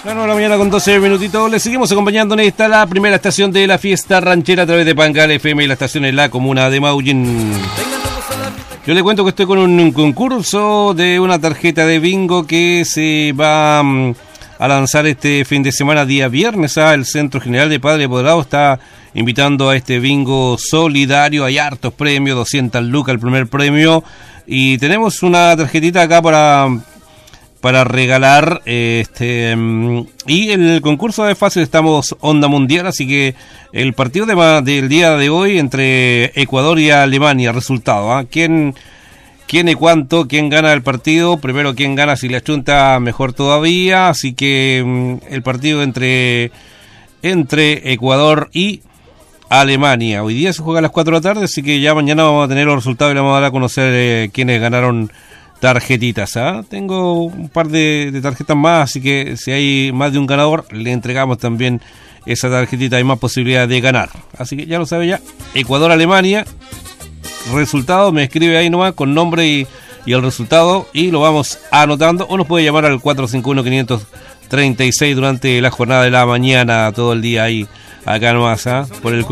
Bueno, la mañana con 12 minutitos. Les seguimos acompañando en esta, la primera estación de la fiesta ranchera a través de Pangal FM y la estación en la comuna de Maullín. Yo le cuento que estoy con un concurso de una tarjeta de bingo que se va a lanzar este fin de semana, día viernes. El Centro General de Padre Apoderado está invitando a este bingo solidario. Hay hartos premios, 200 lucas el primer premio. Y tenemos una tarjetita acá para regalar, y el concurso es fácil, estamos onda mundial, así que el partido del día de hoy entre Ecuador y Alemania, resultado, ¿quién y cuánto? ¿Quién gana el partido? Primero, ¿quién gana? Si le achunta, mejor todavía, así que el partido entre Ecuador y Alemania, hoy día se juega a las 4 de la tarde, así que ya mañana vamos a tener los resultados y le vamos a dar a conocer quiénes ganaron tarjetitas. Tengo un par de tarjetas más, así que si hay más de un ganador, le entregamos también esa tarjetita. Hay más posibilidad de ganar, así que ya lo sabe ya. Ecuador-Alemania, resultado, me escribe ahí nomás con nombre y el resultado y lo vamos anotando, o nos puede llamar al 451-536 durante la jornada de la mañana, todo el día ahí, acá nomás, por el